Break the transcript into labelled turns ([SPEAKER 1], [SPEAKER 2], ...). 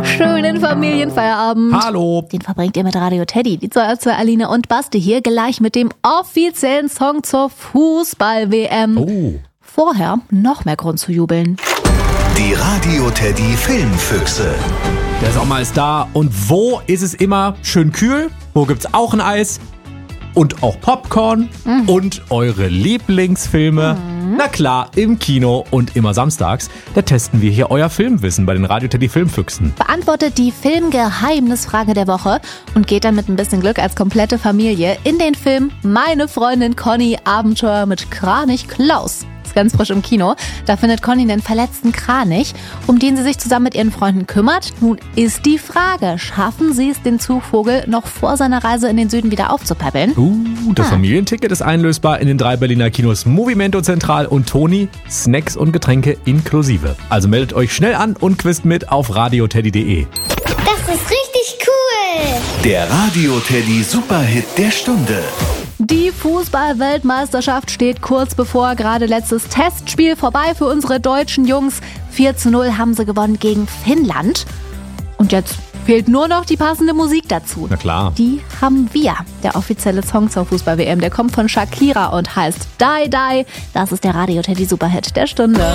[SPEAKER 1] Schönen Familienfeierabend.
[SPEAKER 2] Hallo.
[SPEAKER 1] Den verbringt ihr mit Radio Teddy, die zwei Aline und Basti hier gleich mit dem offiziellen Song zur Fußball-WM.
[SPEAKER 2] Oh.
[SPEAKER 1] Vorher noch mehr Grund zu jubeln.
[SPEAKER 3] Die Radio Teddy Filmfüchse.
[SPEAKER 2] Der Sommer ist da und wo ist es immer schön kühl? Wo gibt's auch ein Eis? Und auch Popcorn und eure Lieblingsfilme. Na klar, im Kino und immer samstags. Da testen wir hier euer Filmwissen bei den Radio Teddy Filmfüchsen.
[SPEAKER 1] Beantwortet die Filmgeheimnisfrage der Woche und geht dann mit ein bisschen Glück als komplette Familie in den Film Meine Freundin Conny Abenteuer mit Kranich Klaus. Ist ganz frisch im Kino. Da findet Conny einen verletzten Kranich, um den sie sich zusammen mit ihren Freunden kümmert. Nun ist die Frage, schaffen sie es, den Zugvogel noch vor seiner Reise in den Süden wieder aufzupäppeln?
[SPEAKER 2] Das Familienticket ist einlösbar in den 3 Berliner Kinos Movimento Zentral und Toni. Snacks und Getränke inklusive. Also meldet euch schnell an und quizt mit auf radioteddy.de.
[SPEAKER 4] Das ist richtig cool.
[SPEAKER 3] Der Radio Teddy Superhit der Stunde.
[SPEAKER 1] Die Fußball-Weltmeisterschaft steht kurz bevor, gerade letztes Testspiel vorbei für unsere deutschen Jungs. 4:0 haben sie gewonnen gegen Finnland. Und jetzt fehlt nur noch die passende Musik dazu.
[SPEAKER 2] Na klar.
[SPEAKER 1] Die haben wir. Der offizielle Song zur Fußball-WM, der kommt von Shakira und heißt Die Die. Das ist der Radio Teddy Superhit der Stunde.